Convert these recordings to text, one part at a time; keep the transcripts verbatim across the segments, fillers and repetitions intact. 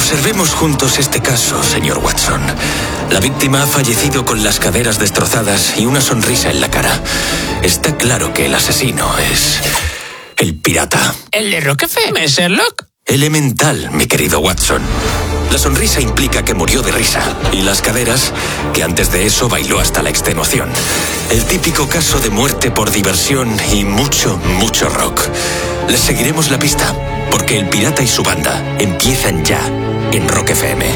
Observemos juntos este caso, señor Watson. La víctima ha fallecido con las caderas destrozadas y una sonrisa en la cara. Está claro que el asesino es... el pirata. ¿El de Rock F M, Sherlock? Elemental, mi querido Watson. La sonrisa implica que murió de risa. Y las caderas, que antes de eso bailó hasta la extenuación. El típico caso de muerte por diversión y mucho, mucho rock. Les seguiremos la pista, porque el pirata y su banda empiezan ya en Rock F M.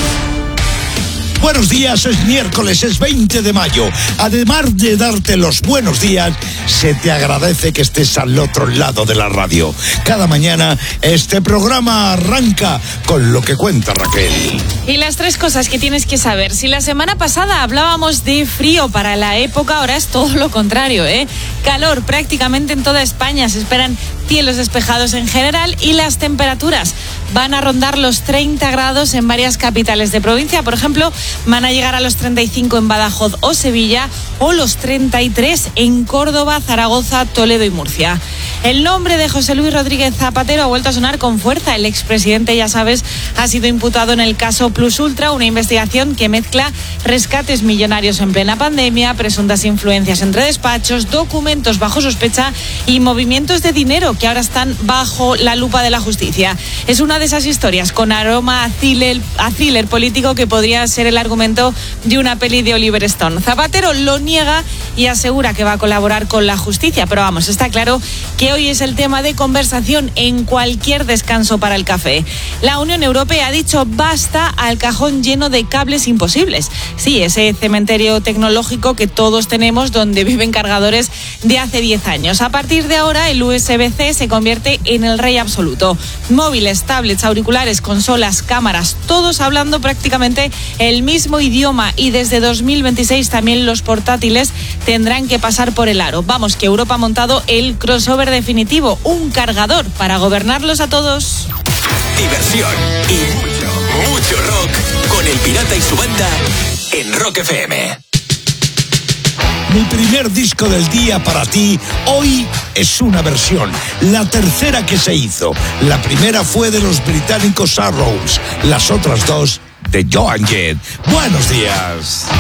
Buenos días, es miércoles, es veinte de mayo. Además de darte los buenos días, se te agradece que estés al otro lado de la radio. Cada mañana este programa arranca con lo que cuenta Raquel. Y las tres cosas que tienes que saber. Si la semana pasada hablábamos de frío para la época, ahora es todo lo contrario, ¿eh? Calor prácticamente en toda España. Se esperan cielos despejados en general y las temperaturas van a rondar los treinta grados en varias capitales de provincia. Por ejemplo, van a llegar a los treinta y cinco en Badajoz o Sevilla o los treinta y tres en Córdoba, Zaragoza, Toledo y Murcia. El nombre de José Luis Rodríguez Zapatero ha vuelto a sonar con fuerza. El expresidente, ya sabes, ha sido imputado en el caso Plus Ultra, una investigación que mezcla rescates millonarios en plena pandemia, presuntas influencias entre despachos, documentos bajo sospecha y movimientos de dinero que ahora están bajo la lupa de la justicia. Es una de esas historias con aroma a thriller, a thriller político que podría ser el argumento de una peli de Oliver Stone. Zapatero lo niega y asegura que va a colaborar con la justicia, pero vamos, está claro que hoy es el tema de conversación en cualquier descanso para el café. La Unión Europea ha dicho basta al cajón lleno de cables imposibles. Sí, ese cementerio tecnológico que todos tenemos donde viven cargadores de hace diez años. A partir de ahora, el U S B C se convierte en el rey absoluto. Móviles, tablets, auriculares, consolas, cámaras, todos hablando prácticamente el mismo idioma, y desde dos mil veintiséis también los portátiles tendrán que pasar por el aro. Vamos, que Europa ha montado el crossover definitivo, un cargador para gobernarlos a todos. Diversión y mucho, mucho rock con el pirata y su banda en Rock F M. Mi primer disco del día para ti hoy es una versión, la tercera que se hizo. La primera fue de los británicos Arrows, las otras dos de Joan Jett. Buenos días.